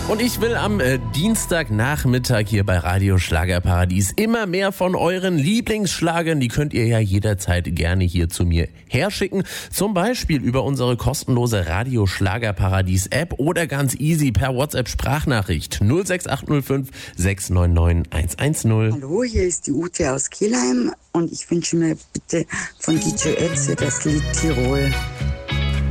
Und ich will am Dienstagnachmittag hier bei Radio Schlagerparadies immer mehr von euren Lieblingsschlagern. Die könnt ihr ja jederzeit gerne hier zu mir herschicken. Zum Beispiel über unsere kostenlose Radio Schlagerparadies App oder ganz easy per WhatsApp Sprachnachricht 06805 699 110. Hallo, hier ist die Ute aus Kelheim und ich wünsche mir bitte von DJ Ötze das Lied Tirol.